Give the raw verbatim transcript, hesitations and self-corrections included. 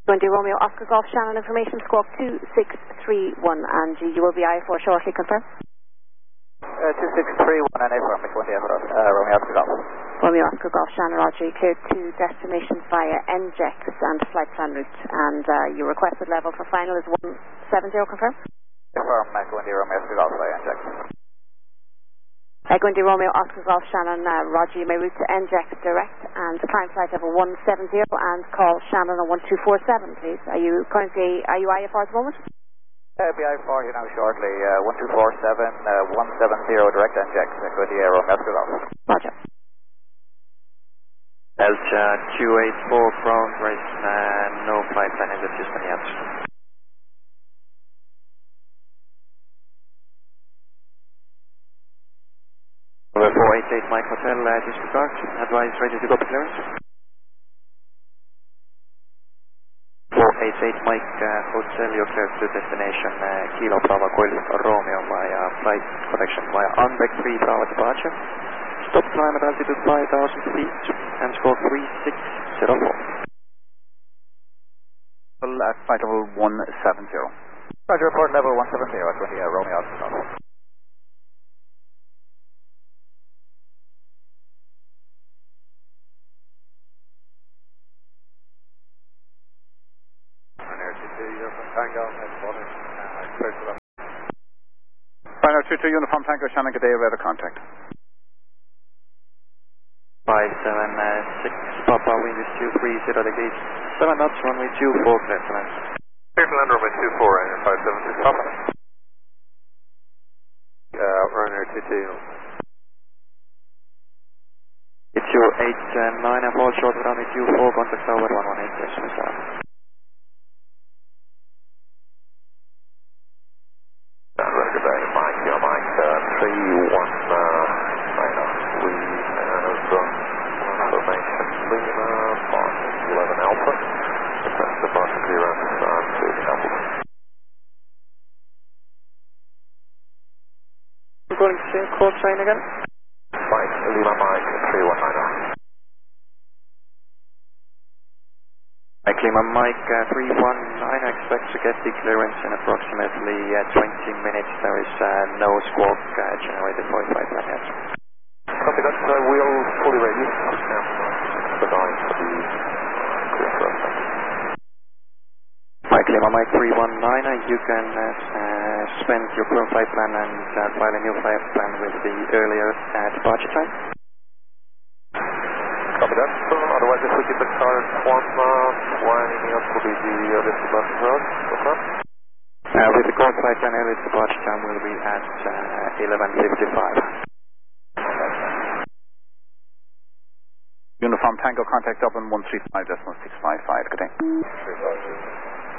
Twenty Romeo Oscar Golf Shannon information squawk two six three one and you will be I four shortly, confirm? Uh, two six three one and A four, twenty uh, Romeo Oscar Golf. Romeo Oscar Golf Shannon, Roger, you cleared to destination via N J E X and flight plan route, and uh, your requested level for final is one seventy, confirm? Confirm, twenty Romeo Oscar Golf via N J E X. Echo India Romeo Oscar Golf Shannon, uh, Roger, you may route to N J E X direct and climb flight level one seventy and call Shannon on one two four seven, please. Are you currently, are you I F R at the moment? Uh, be I for you now shortly, uh, one two four seven, uh, one seven zero direct N J E X, Echo India Romeo Oscar Golf. Roger. Delta two eight four ground race, uh, no flight plan in the system yet. Over four eight eight Mike Hotel, uh, disregard, advise ready to go for clearance. four eight eight Mike uh, Hotel, you're clear to destination uh, Kilo Bravo Golf Romeo via flight correction via Anbeck three Bravo departure. Stop climb at altitude five thousand feet and score three six zero four. At flight level one seventy. Roger, report level one seventy at twenty uh, Romeo Oscar Golf. Final two two Uniform Tango Shannon, good day, radar contact. five seven six Papa, wind is two three zero degrees, seven knots, runway two four, clear to land. Clear to land, runway two four, and five seven six Papa. Uh, runway two two. It's your eight nine and hold short runway two four, contact tower one one eight, yes, sir. Good day, Mike, your Mike, uh, three one nine, we have information, Lima, Box eleven Alpha, request the Box clearance on to Alpha. I'm going to say call sign again. Mike, Lima, Mike, three one nine. Mike Lima, Mike uh, three one nine, I expect to get the clearance in approximately uh, twenty minutes. There is uh, no squawk uh, generated for flight plan yet. Copy that, uh, we'll fully ready. The line for the clear first. Mike Lima, Mike three one nine, uh, you can uh, uh, suspend your current flight plan and uh, file a new flight plan with the earlier uh, departure time. Copy that. So, otherwise, if we keep the current one, uh, twenty minutes will be the earliest departure for us. Confirm? Uh, with the current flight plan, earliest departure time will be at uh, eleven fifty-five. Uniform Tango contact Dublin one three five decimal six five five, good day.